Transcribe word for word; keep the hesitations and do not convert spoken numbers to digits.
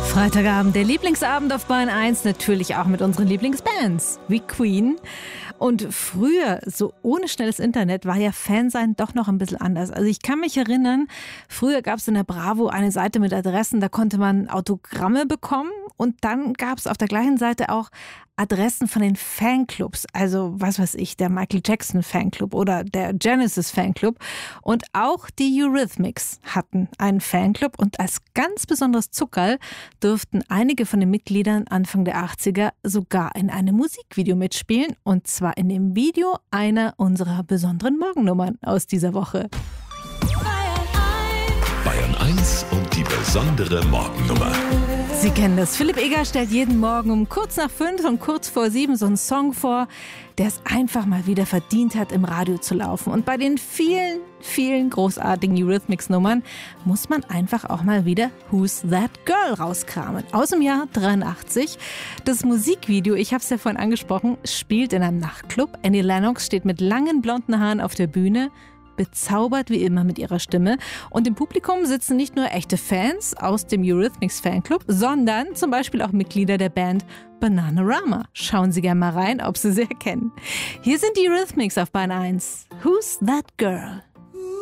Freitagabend, der Lieblingsabend auf Bayern eins, natürlich auch mit unseren Lieblingsbands, wie Queen. Und früher, so ohne schnelles Internet, war ja Fansein doch noch ein bisschen anders. Also ich kann mich erinnern, früher gab es in der Bravo eine Seite mit Adressen, da konnte man Autogramme bekommen und dann gab es auf der gleichen Seite auch Adressen von den Fanclubs, also was weiß ich, der Michael Jackson Fanclub oder der Genesis Fanclub. Und auch die Eurythmics hatten einen Fanclub und als ganz besonderes Zuckerl durften einige von den Mitgliedern Anfang der achtziger sogar in einem Musikvideo mitspielen, und zwar in dem Video einer unserer besonderen Morgennummern aus dieser Woche. Bayern eins und die besondere Morgennummer. Sie kennen das. Philipp Eger stellt jeden Morgen um kurz nach fünf und kurz vor sieben so einen Song vor, der es einfach mal wieder verdient hat, im Radio zu laufen. Und bei den vielen, vielen großartigen Eurythmics-Nummern muss man einfach auch mal wieder Who's That Girl rauskramen. Aus dem Jahr dreiundachtzig. Das Musikvideo, ich habe es ja vorhin angesprochen, spielt in einem Nachtclub. Annie Lennox steht mit langen blonden Haaren auf der Bühne, bezaubert wie immer mit ihrer Stimme. Und im Publikum sitzen nicht nur echte Fans aus dem Eurythmics Fanclub, sondern zum Beispiel auch Mitglieder der Band Bananarama. Schauen Sie gerne mal rein, ob Sie sie erkennen. Hier sind die Eurythmics auf Bayern eins. Who's That Girl?